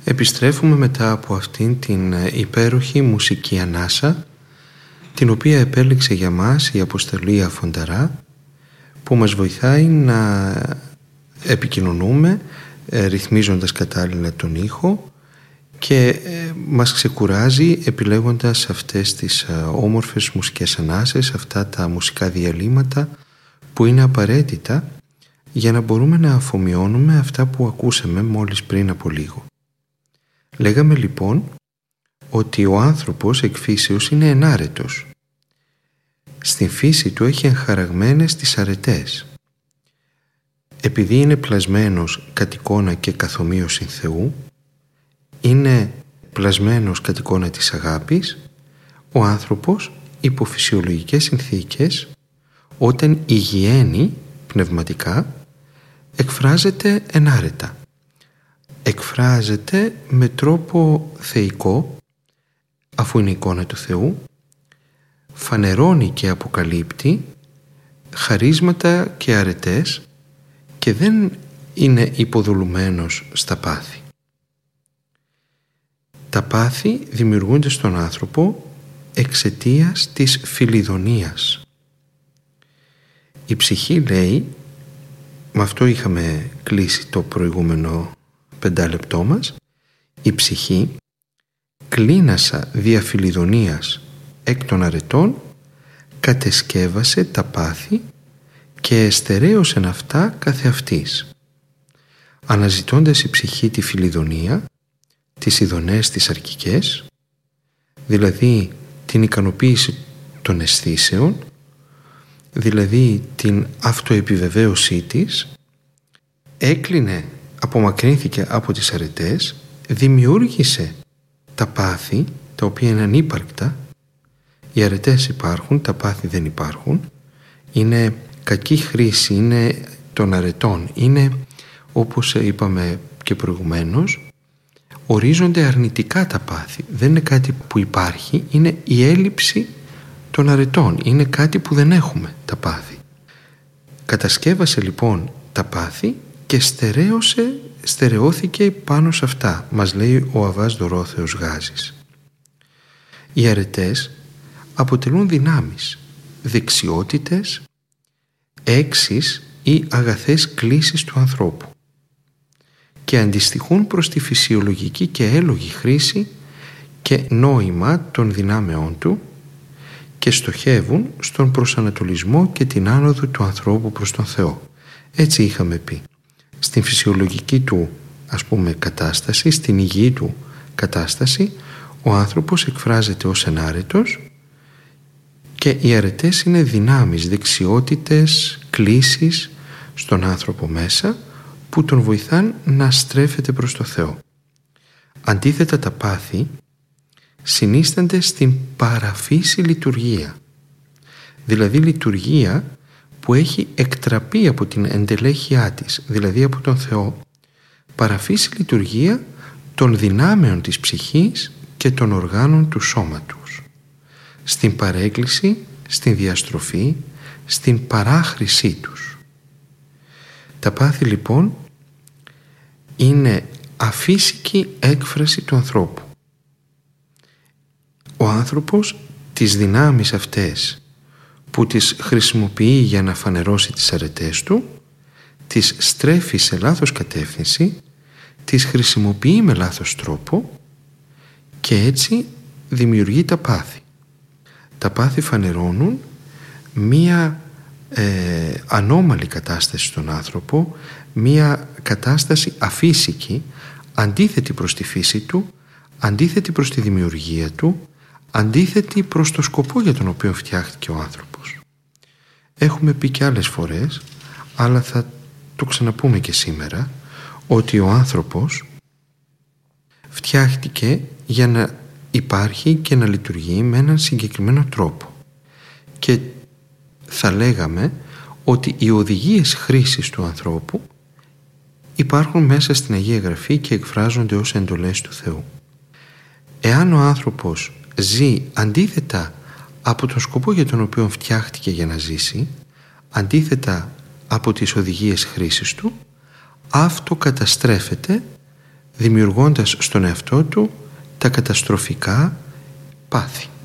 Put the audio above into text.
Επιστρέφουμε μετά από αυτήν την υπέροχη μουσική ανάσα, την οποία επέλεξε για μας η Αποστολή Αφονταρά, που μας βοηθάει να επικοινωνούμε ρυθμίζοντας κατάλληλα τον ήχο και μας ξεκουράζει επιλέγοντας αυτές τις όμορφες μουσικές ανάσες, αυτά τα μουσικά διαλύματα που είναι απαραίτητα για να μπορούμε να αφομοιώνουμε αυτά που ακούσαμε μόλις πριν από λίγο. Λέγαμε λοιπόν ότι ο άνθρωπος εκ φύσεως είναι ενάρετος. Στην φύση του έχει εγχαραγμένες τις αρετές. Επειδή είναι πλασμένος κατ' εικόνα και καθομοίωση Θεού, είναι πλασμένος κατ' εικόνα της αγάπης, ο άνθρωπος υπό φυσιολογικές συνθήκες, όταν υγιαίνει πνευματικά, εκφράζεται ενάρετα. Εκφράζεται με τρόπο θεϊκό, αφού είναι εικόνα του Θεού, φανερώνει και αποκαλύπτει χαρίσματα και αρετές και δεν είναι υποδουλουμένος στα πάθη. Τα πάθη δημιουργούνται στον άνθρωπο εξαιτίας της φιλιδονίας. Η ψυχή, λέει, με αυτό είχαμε κλείσει το προηγούμενο 5 λεπτό μας, η ψυχή κλίνασα δια φιλιδονίας εκ των αρετών κατεσκεύασε τα πάθη και εστερέωσεν αυτά καθεαυτής. Αναζητώντας η ψυχή τη φιλιδονία, τις ειδονές τις αρκικές, δηλαδή την ικανοποίηση των αισθήσεων, δηλαδή την αυτοεπιβεβαίωσή της, έκλεινε, απομακρύνθηκε από τις αρετές, δημιούργησε τα πάθη, τα οποία είναι ανύπαρκτα. Οι αρετές υπάρχουν, τα πάθη δεν υπάρχουν. Είναι κακή χρήση, είναι των αρετών. Είναι, όπως είπαμε και προηγουμένως, ορίζονται αρνητικά τα πάθη. Δεν είναι κάτι που υπάρχει, είναι η έλλειψη των αρετών. Είναι κάτι που δεν έχουμε, τα πάθη. Κατασκεύασε λοιπόν τα πάθη και στερεώθηκε πάνω σε αυτά, μας λέει ο Αββάς Δωρόθεος Γάζης. Οι αρετές αποτελούν δυνάμεις, δεξιότητες, έξεις ή αγαθές κλίσεις του ανθρώπου και αντιστοιχούν προς τη φυσιολογική και έλογη χρήση και νόημα των δυνάμεών του και στοχεύουν στον προσανατολισμό και την άνοδο του ανθρώπου προς τον Θεό. Έτσι είχαμε πει. Στην φυσιολογική του, ας πούμε, κατάσταση, στην υγιή του κατάσταση, ο άνθρωπος εκφράζεται ως ενάρετος και οι αρετές είναι δυνάμεις, δεξιότητες, κλίσεις στον άνθρωπο μέσα που τον βοηθάν να στρέφεται προς το Θεό. Αντίθετα, τα πάθη συνίστανται στην παραφύση λειτουργία, δηλαδή λειτουργία που έχει εκτραπεί από την εντελέχειά της, δηλαδή από τον Θεό, παραφύση λειτουργία των δυνάμεων της ψυχής και των οργάνων του σώματος, στην παρέκκληση, στην διαστροφή, στην παράχρησή τους. Τα πάθη λοιπόν είναι αφύσικη έκφραση του ανθρώπου. Ο άνθρωπος τις δυνάμεις αυτές που τις χρησιμοποιεί για να φανερώσει τις αρετές του, τις στρέφει σε λάθος κατεύθυνση, τις χρησιμοποιεί με λάθος τρόπο και έτσι δημιουργεί τα πάθη. Τα πάθη φανερώνουν μία ανώμαλη κατάσταση στον άνθρωπο, μία κατάσταση αφύσικη, αντίθετη προς τη φύση του, αντίθετη προς τη δημιουργία του, αντίθετη προς το σκοπό για τον οποίο φτιάχτηκε ο άνθρωπος. Έχουμε πει και άλλες φορές, αλλά θα το ξαναπούμε και σήμερα, ότι ο άνθρωπος φτιάχτηκε για να υπάρχει και να λειτουργεί με έναν συγκεκριμένο τρόπο. Και θα λέγαμε ότι οι οδηγίες χρήσης του ανθρώπου υπάρχουν μέσα στην Αγία Γραφή και εκφράζονται ως εντολές του Θεού. Εάν ο άνθρωπος ζει αντίθετα από τον σκοπό για τον οποίο φτιάχτηκε για να ζήσει, αντίθετα από τις οδηγίες χρήσης του, αυτό καταστρέφεται δημιουργώντας στον εαυτό του τα καταστροφικά πάθη.